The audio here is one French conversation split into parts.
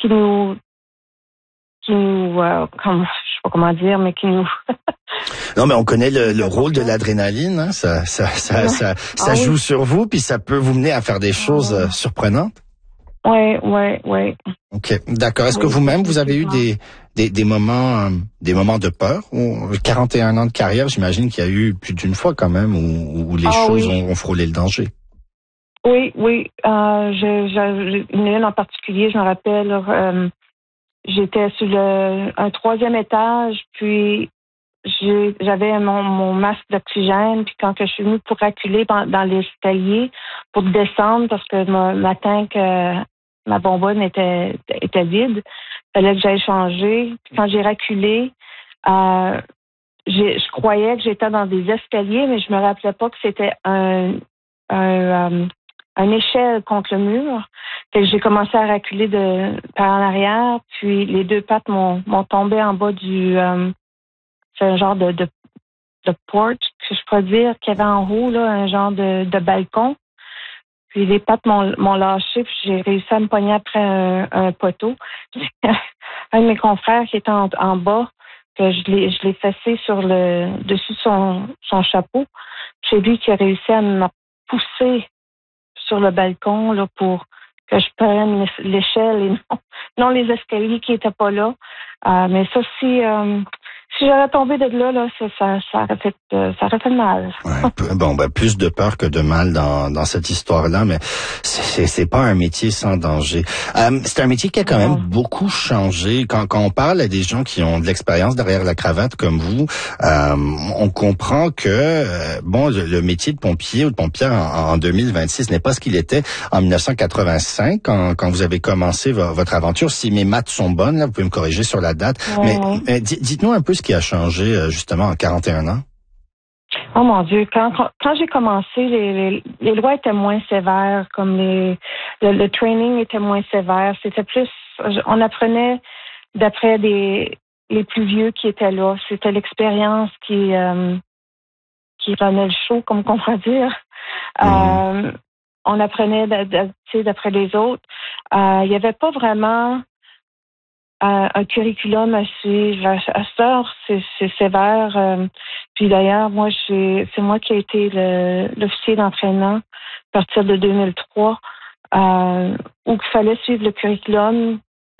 je sais pas comment dire, mais qui nous... Non, mais on connaît le rôle de l'adrénaline, hein? Ça joue sur vous, puis ça peut vous mener à faire des choses surprenantes. Oui. OK, d'accord. Est-ce que vous-même, vous avez eu des moments de peur? 41 ans de carrière, j'imagine qu'il y a eu plus d'une fois quand même où les choses ont frôlé le danger. Oui. J'ai une en particulier, je me rappelle, j'étais sur un 3e étage, puis j'avais mon masque d'oxygène, puis quand je suis venue pour reculer dans l'escalier pour descendre, parce que ma tank, ma bonbonne était vide, il fallait que j'aille changer. Puis quand j'ai reculé, je croyais que j'étais dans des escaliers, mais je me rappelais pas que c'était une échelle contre le mur. Fait que j'ai commencé à reculer par en arrière, puis les 2 pattes m'ont tombé en bas du... c'est un genre de porch, que je pourrais dire, qu'il y avait en haut, là, un genre de balcon. Puis les pattes m'ont lâché, puis j'ai réussi à me pogner après un poteau. Un de mes confrères qui était en bas, que je l'ai fessé dessus son chapeau. C'est lui qui a réussi à me pousser sur le balcon là, pour que je prenne l'échelle et non les escaliers qui étaient pas là. Mais ça, si j'avais tombé de là, ça aurait fait mal. Ouais, plus de peur que de mal dans cette histoire-là, mais c'est pas un métier sans danger. C'est un métier qui a quand même beaucoup changé. Quand on parle à des gens qui ont de l'expérience derrière la cravate comme vous, on comprend que le métier de pompier ou de pompière en 2026 n'est pas ce qu'il était en 1985 quand vous avez commencé votre aventure. Si mes maths sont bonnes, là, vous pouvez me corriger sur la date. Mais dites-nous un peu ce qui a changé justement en 41 ans. Oh mon Dieu, quand j'ai commencé, les lois étaient moins sévères, comme le training était moins sévère. C'était plus, on apprenait d'après les plus vieux qui étaient là. C'était l'expérience qui prenait le show, comme qu'on va dire. On apprenait d'après les autres. Il n'y avait pas vraiment un curriculum à suivre. À cette heure, c'est sévère. Puis d'ailleurs, c'est moi qui ai été l'officier d'entraînement à partir de 2003, où il fallait suivre le curriculum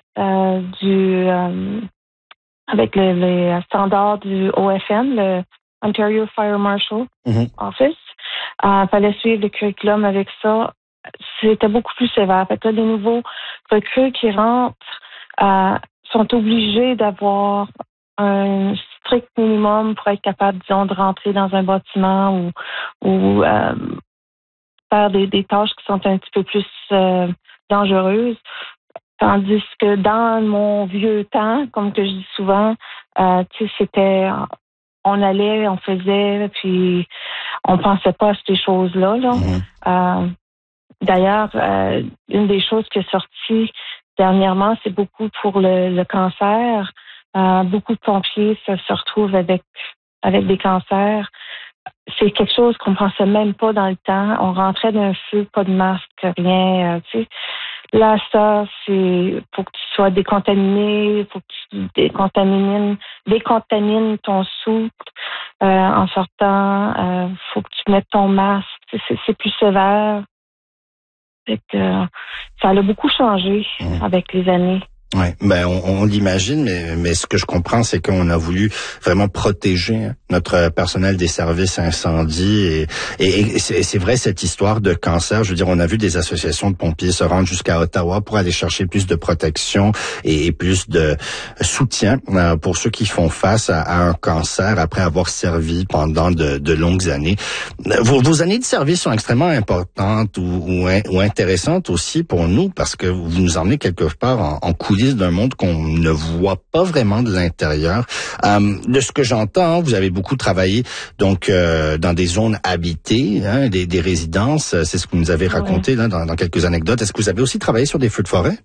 avec les standards du OFM, le Ontario Fire Marshal Office. Il fallait suivre le curriculum avec ça. C'était beaucoup plus sévère. Fait que là, les nouveaux recrues qui rentrent sont obligés d'avoir un strict minimum pour être capable, disons, de rentrer dans un bâtiment ou faire des tâches qui sont un petit peu plus dangereuses. Tandis que dans mon vieux temps, comme que je dis souvent, c'était... On allait, on faisait, puis on pensait pas à ces choses-là. D'ailleurs, une des choses qui est sortie dernièrement, c'est beaucoup pour le cancer. Beaucoup de pompiers se retrouvent avec des cancers. C'est quelque chose qu'on pensait même pas dans le temps. On rentrait d'un feu, pas de masque, rien. Là, ça, c'est pour que tu sois décontaminé, pour que tu décontamines ton souffle en sortant. Faut que tu mettes ton masque. C'est plus sévère. Fait que, ça a beaucoup changé avec les années. Oui, on l'imagine, mais ce que je comprends, c'est qu'on a voulu vraiment protéger notre personnel des services incendie et c'est vrai cette histoire de cancer. Je veux dire, on a vu des associations de pompiers se rendre jusqu'à Ottawa pour aller chercher plus de protection et plus de soutien pour ceux qui font face à un cancer après avoir servi pendant de longues années. Vos années de service sont extrêmement importantes ou intéressantes aussi pour nous parce que vous nous emmenez quelque part en coulisses d'un monde qu'on ne voit pas vraiment de l'intérieur. De ce que j'entends, vous avez beaucoup travaillé donc dans des zones habitées, des résidences. C'est ce que vous nous avez raconté là, dans quelques anecdotes. Est-ce que vous avez aussi travaillé sur des feux de forêt?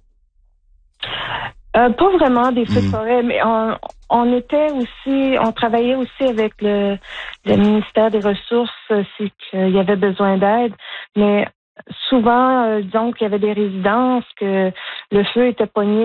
Pas vraiment des feux de forêt, mais on travaillait aussi avec le ministère des Ressources si il y avait besoin d'aide, mais souvent, disons qu'il y avait des résidences que le feu était pogné